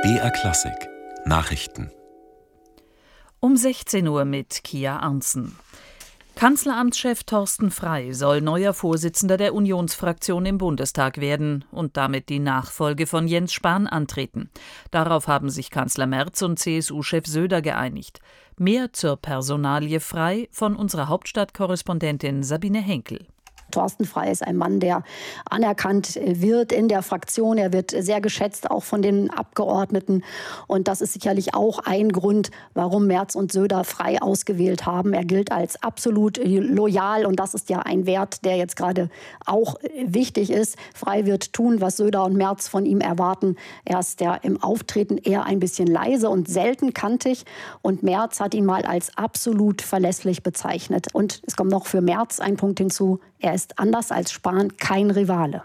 BR Klassik Nachrichten. Um 16 Uhr mit Kia Arntzen. Kanzleramtschef Thorsten Frey soll neuer Vorsitzender der Unionsfraktion im Bundestag werden und damit die Nachfolge von Jens Spahn antreten. Darauf haben sich Kanzler Merz und CSU-Chef Söder geeinigt. Mehr zur Personalie Frey von unserer Hauptstadtkorrespondentin Sabine Henkel. Thorsten Frey ist ein Mann, der anerkannt wird in der Fraktion. Er wird sehr geschätzt, auch von den Abgeordneten. Und das ist sicherlich auch ein Grund, warum Merz und Söder Frey ausgewählt haben. Er gilt als absolut loyal und das ist ja ein Wert, der jetzt gerade auch wichtig ist. Frey wird tun, was Söder und Merz von ihm erwarten. Er ist ja im Auftreten eher ein bisschen leise und selten kantig. Und Merz hat ihn mal als absolut verlässlich bezeichnet. Und es kommt noch für Merz ein Punkt hinzu. Er ist anders als Spahn kein Rivale.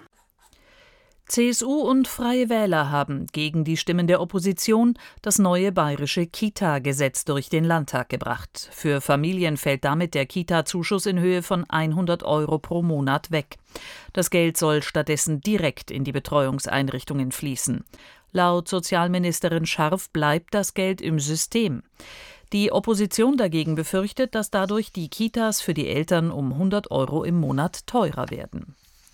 CSU und Freie Wähler haben gegen die Stimmen der Opposition das neue bayerische Kita-Gesetz durch den Landtag gebracht. Für Familien fällt damit der Kita-Zuschuss in Höhe von 100 € pro Monat weg. Das Geld soll stattdessen direkt in die Betreuungseinrichtungen fließen. Laut Sozialministerin Scharf bleibt das Geld im System. Die Opposition dagegen befürchtet, dass dadurch die Kitas für die Eltern um 100 € im Monat teurer werden.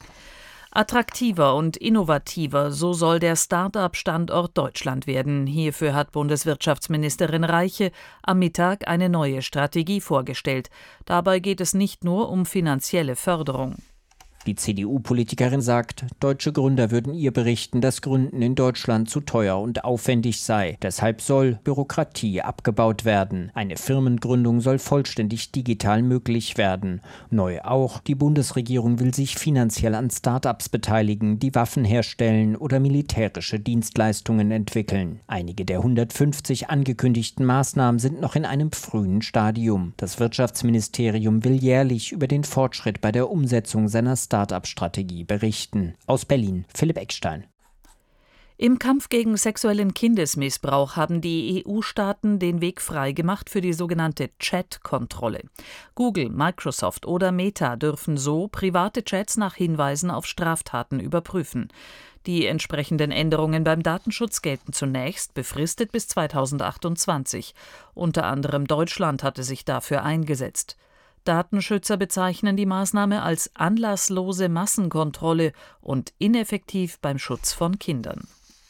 Attraktiver und innovativer, so soll der Start-up-Standort Deutschland werden. Hierfür hat Bundeswirtschaftsministerin Reiche am Mittag eine neue Strategie vorgestellt. Dabei geht es nicht nur um finanzielle Förderung. Die CDU-Politikerin sagt, deutsche Gründer würden ihr berichten, dass Gründen in Deutschland zu teuer und aufwendig sei. Deshalb soll Bürokratie abgebaut werden. Eine Firmengründung soll vollständig digital möglich werden. Neu auch, die Bundesregierung will sich finanziell an Start-ups beteiligen, die Waffen herstellen oder militärische Dienstleistungen entwickeln. Einige der 150 angekündigten Maßnahmen sind noch in einem frühen Stadium. Das Wirtschaftsministerium will jährlich über den Fortschritt bei der Umsetzung seiner Start-up-Strategie berichten. Aus Berlin, Philipp Eckstein. Im Kampf gegen sexuellen Kindesmissbrauch haben die EU-Staaten den Weg frei gemacht für die sogenannte Chat-Kontrolle. Google, Microsoft oder Meta dürfen so private Chats nach Hinweisen auf Straftaten überprüfen. Die entsprechenden Änderungen beim Datenschutz gelten zunächst befristet bis 2028. Unter anderem Deutschland hatte sich dafür eingesetzt. Datenschützer bezeichnen die Maßnahme als anlasslose Massenkontrolle und ineffektiv beim Schutz von Kindern.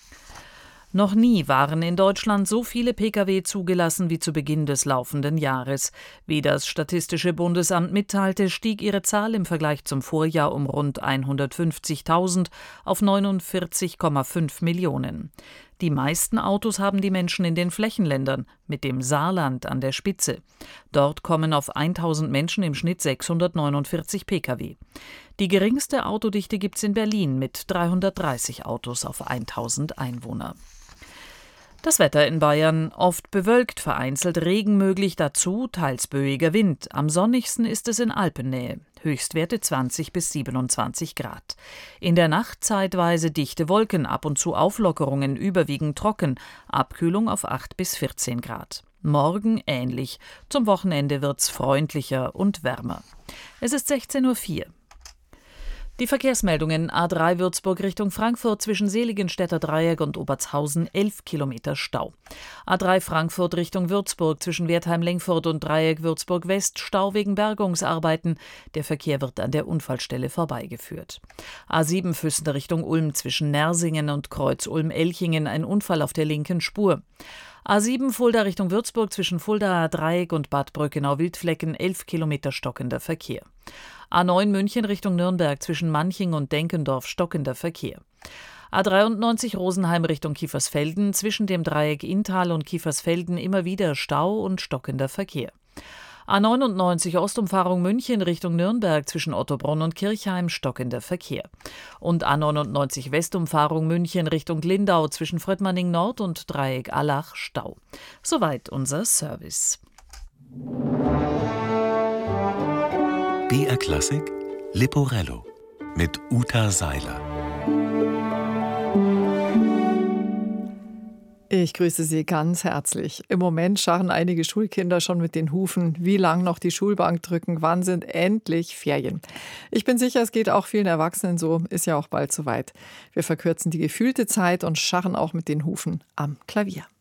Noch nie waren in Deutschland so viele Pkw zugelassen wie zu Beginn des laufenden Jahres. Wie das Statistische Bundesamt mitteilte, stieg ihre Zahl im Vergleich zum Vorjahr um rund 150.000 auf 49,5 Millionen. Die meisten Autos haben die Menschen in den Flächenländern, mit dem Saarland an der Spitze. Dort kommen auf 1000 Menschen im Schnitt 649 Pkw. Die geringste Autodichte gibt's in Berlin mit 330 Autos auf 1000 Einwohner. Das Wetter in Bayern: oft bewölkt, vereinzelt Regen möglich, dazu teils böiger Wind. Am sonnigsten ist es in Alpennähe. Höchstwerte 20 bis 27 Grad. In der Nacht zeitweise dichte Wolken, ab und zu Auflockerungen, überwiegend trocken. Abkühlung auf 8 bis 14 Grad. Morgen ähnlich. Zum Wochenende wird's freundlicher und wärmer. Es ist 16:04 Uhr. Die Verkehrsmeldungen: A3 Würzburg Richtung Frankfurt zwischen Seligenstädter Dreieck und Obertshausen 11 Kilometer Stau. A3 Frankfurt Richtung Würzburg zwischen Wertheim-Lengfurt und Dreieck Würzburg West Stau wegen Bergungsarbeiten. Der Verkehr wird an der Unfallstelle vorbeigeführt. A7 Füssen Richtung Ulm zwischen Nersingen und Kreuz Ulm-Elchingen ein Unfall auf der linken Spur. A7 Fulda Richtung Würzburg zwischen Fuldaer Dreieck und Bad Bröckenau-Wildflecken 11 Kilometer stockender Verkehr. A9 München Richtung Nürnberg zwischen Manching und Denkendorf stockender Verkehr. A93 Rosenheim Richtung Kiefersfelden zwischen dem Dreieck Inntal und Kiefersfelden immer wieder Stau und stockender Verkehr. A99 Ostumfahrung München Richtung Nürnberg zwischen Ottobrunn und Kirchheim stockender Verkehr. Und A99 Westumfahrung München Richtung Lindau zwischen Fröttmanning Nord und Dreieck Allach Stau. Soweit unser Service. BR Klassik Leporello mit Uta Seiler. Ich grüße Sie ganz herzlich. Im Moment scharren einige Schulkinder schon mit den Hufen. Wie lang noch die Schulbank drücken? Wann sind endlich Ferien? Ich bin sicher, es geht auch vielen Erwachsenen so. Ist ja auch bald soweit. Wir verkürzen die gefühlte Zeit und scharren auch mit den Hufen am Klavier.